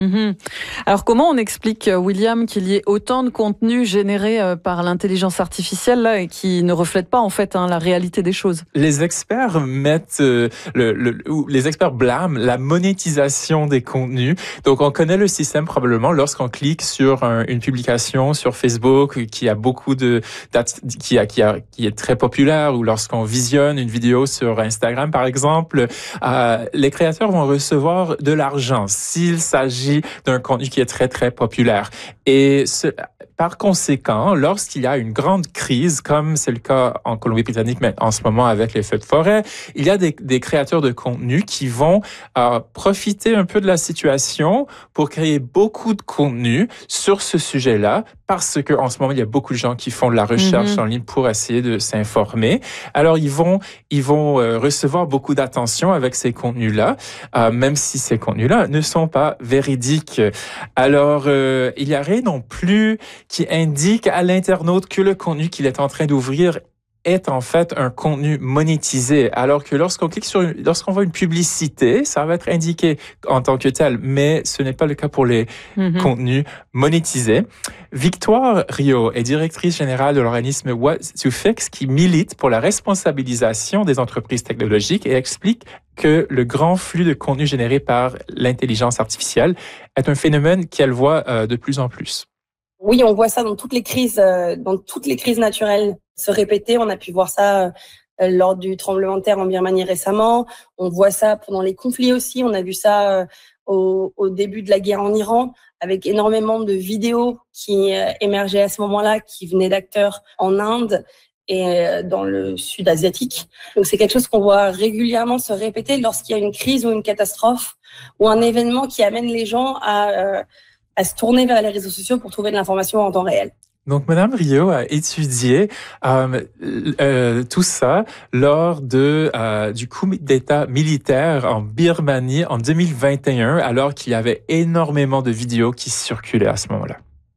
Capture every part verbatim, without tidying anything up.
Mmh. Alors comment on explique, William, qu'il y ait autant de contenu généré par l'intelligence artificielle là, et qui ne reflète pas en fait hein, la réalité des choses? Les experts mettent, euh, le, le, ou les experts blâment la monétisation des contenus. Donc on connaît le système probablement lorsqu'on clique sur un, une publication sur Facebook qui a beaucoup de, qui a, qui a, qui est très populaire, ou lorsqu'on visionne une vidéo sur Instagram par exemple, euh, les créateurs vont recevoir de l'argent s'il s'agit d'un contenu qui est très, très populaire. Et ce, par conséquent, lorsqu'il y a une grande crise, comme c'est le cas en Colombie-Britannique mais en ce moment avec les feux de forêt, il y a des, des créateurs de contenu qui vont euh, profiter un peu de la situation pour créer beaucoup de contenu sur ce sujet-là, parce qu'en ce moment, il y a beaucoup de gens qui font de la recherche mm-hmm. en ligne pour essayer de s'informer. Alors, ils vont, ils vont euh, recevoir beaucoup d'attention avec ces contenus-là, euh, même si ces contenus-là ne sont pas véridiques. Alors, euh, il y a rien non plus qui indique à l'internaute que le contenu qu'il est en train d'ouvrir est en fait un contenu monétisé, alors que lorsqu'on clique sur, une, lorsqu'on voit une publicité, ça va être indiqué en tant que tel, mais ce n'est pas le cas pour les mm-hmm. contenus monétisés. Victoire Rio est directrice générale de l'organisme What to Fix, qui milite pour la responsabilisation des entreprises technologiques et explique que le grand flux de contenu généré par l'intelligence artificielle est un phénomène qu'elle voit euh, de plus en plus. Oui, on voit ça dans toutes les crises, euh, dans toutes les crises naturelles se répéter. On a pu voir ça euh, lors du tremblement de terre en Birmanie récemment. On voit ça pendant les conflits aussi. On a vu ça euh, au, au début de la guerre en Iran, avec énormément de vidéos qui euh, émergeaient à ce moment-là, qui venaient d'acteurs en Inde et euh, dans le sud asiatique. Donc c'est quelque chose qu'on voit régulièrement se répéter lorsqu'il y a une crise ou une catastrophe ou un événement qui amène les gens à euh, à se tourner vers les réseaux sociaux pour trouver de l'information en temps réel. Donc, Madame Rio a étudié euh, euh, tout ça lors de euh, du coup d'État militaire en Birmanie en deux mille vingt et un, alors qu'il y avait énormément de vidéos qui circulaient à ce moment-là.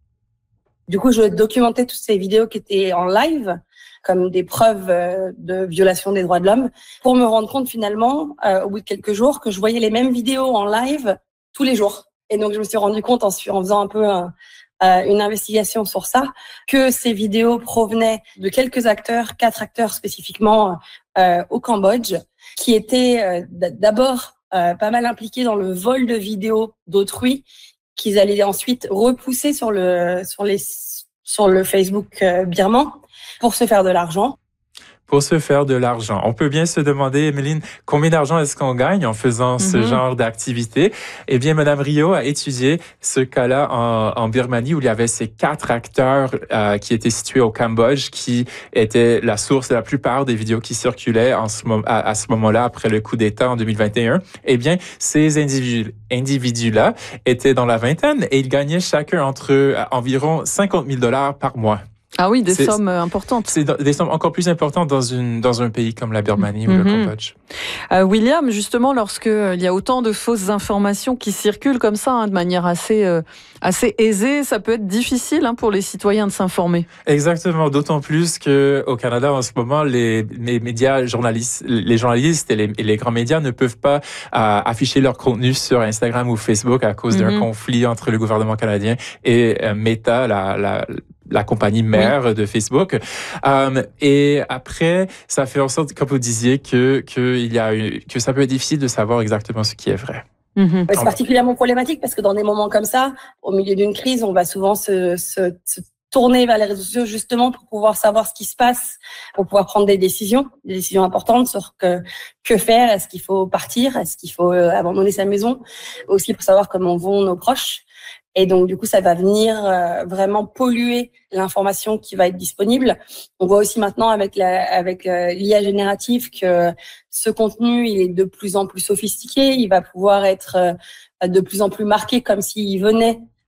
Du coup, je documentais toutes ces vidéos qui étaient en live comme des preuves de violation des droits de l'homme, pour me rendre compte finalement, euh, au bout de quelques jours, que je voyais les mêmes vidéos en live tous les jours. Et donc, je me suis rendu compte en, en faisant un peu un, euh, une investigation sur ça, que ces vidéos provenaient de quelques acteurs, quatre acteurs spécifiquement euh, au Cambodge, qui étaient euh, d'abord euh, pas mal impliqués dans le vol de vidéos d'autrui, qu'ils allaient ensuite repousser sur le sur les sur le Facebook euh, birman pour se faire de l'argent. Pour se faire de l'argent. On peut bien se demander, Emeline, combien d'argent est-ce qu'on gagne en faisant mm-hmm. ce genre d'activité? Eh bien, Madame Rio a étudié ce cas-là en, en Birmanie, où il y avait ces quatre acteurs euh, qui étaient situés au Cambodge, qui étaient la source de la plupart des vidéos qui circulaient en ce moment, à, à ce moment-là, après le coup d'État en deux mille vingt et un. Eh bien, ces individus, individus-là étaient dans la vingtaine et ils gagnaient chacun entre eux environ cinquante mille dollars par mois. Ah oui, des c'est, sommes importantes. C'est des sommes encore plus importantes dans une dans un pays comme la Birmanie mmh. ou le Cambodge. Euh, William, justement, lorsque il y a autant de fausses informations qui circulent comme ça, hein, de manière assez euh, assez aisée, ça peut être difficile hein, pour les citoyens de s'informer. Exactement, d'autant plus que au Canada en ce moment, les, les médias journalistes, les journalistes et les, et les grands médias ne peuvent pas euh, afficher leur contenu sur Instagram ou Facebook à cause mmh. d'un conflit entre le gouvernement canadien et euh, Meta, la la la compagnie mère oui. de Facebook. Um, et après, ça fait en sorte, comme vous disiez, que, que, il y a une, que ça peut être difficile de savoir exactement ce qui est vrai. Mm-hmm. C'est particulièrement problématique parce que dans des moments comme ça, au milieu d'une crise, on va souvent se, se, se tourner vers les réseaux sociaux justement pour pouvoir savoir ce qui se passe, pour pouvoir prendre des décisions, des décisions importantes sur que, que faire, est-ce qu'il faut partir, est-ce qu'il faut abandonner sa maison, aussi pour savoir comment vont nos proches. Et donc, du coup, ça va venir euh, vraiment polluer l'information qui va être disponible. On voit aussi maintenant avec la, avec euh, l'I A générative que ce contenu, il est de plus en plus sophistiqué. Il va pouvoir être euh, de plus en plus marqué comme s'il venait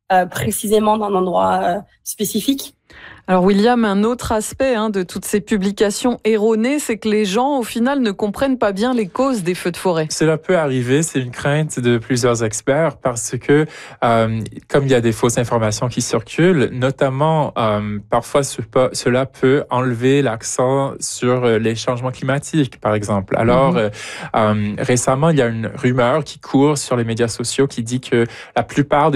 euh, précisément d'un endroit euh, spécifique. Alors William, un autre aspect hein, de toutes ces publications erronées, c'est que les gens, au final, ne comprennent pas bien les causes des feux de forêt. Cela peut arriver, c'est une crainte de plusieurs experts parce que euh, comme il y a des fausses informations qui circulent, notamment euh, parfois cela peut enlever l'accent sur les changements climatiques, par exemple. Alors mmh. euh, euh, récemment, il y a une rumeur qui court sur les médias sociaux qui dit que la plupart